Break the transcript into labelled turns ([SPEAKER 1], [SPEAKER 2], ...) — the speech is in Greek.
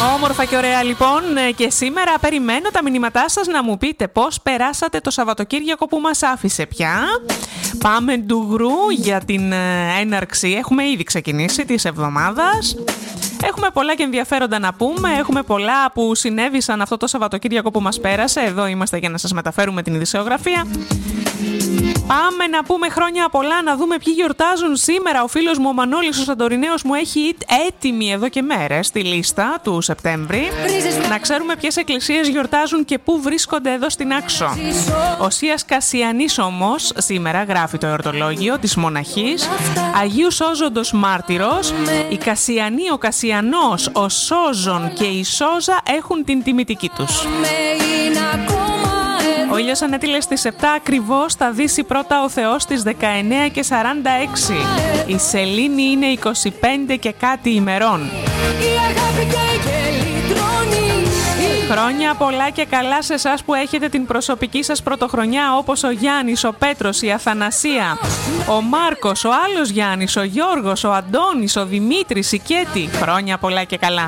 [SPEAKER 1] Όμορφα και ωραία λοιπόν, και σήμερα περιμένω τα μηνύματά σας να μου πείτε πώς περάσατε το Σαββατοκύριακο που μας άφησε πια. Πάμε ντουγρού για την έναρξη, έχουμε ήδη ξεκινήσει της εβδομάδας. Έχουμε πολλά και ενδιαφέροντα να πούμε, έχουμε πολλά που συνέβησαν αυτό το Σαββατοκύριακο που μας πέρασε. Εδώ είμαστε για να σας μεταφέρουμε την ειδησεογραφία. Πάμε να πούμε χρόνια πολλά, να δούμε ποιοι γιορτάζουν σήμερα. Ο φίλος μου ο Μανώλης ο Σαντορινέος μου έχει έτοιμη εδώ και μέρες τη λίστα του Σεπτέμβρη. Να ξέρουμε ποιες εκκλησίες γιορτάζουν και πού βρίσκονται εδώ στην Άξο. Ο Σίας Κασιανής όμως σήμερα γράφει το εορτολόγιο της Μοναχής. Αγίου Σώζοντος Μάρτυρος. Η Κασιανή, ο Κασιανός, ο Σώζον και η Σώζα έχουν την τιμητική τους. Ο ήλιος ανέτειλε στις 7 ακριβώς, θα δύσει πρώτα ο Θεός στις 19:46. Η σελήνη είναι 25 και κάτι ημερών. Χρόνια πολλά και καλά σε εσάς που έχετε την προσωπική σας πρωτοχρονιά, όπως ο Γιάννης, ο Πέτρος, η Αθανασία, ο Μάρκος, ο άλλος Γιάννης, ο Γιώργος, ο Αντώνης, ο Δημήτρης, η Κέτη. Χρόνια πολλά και καλά.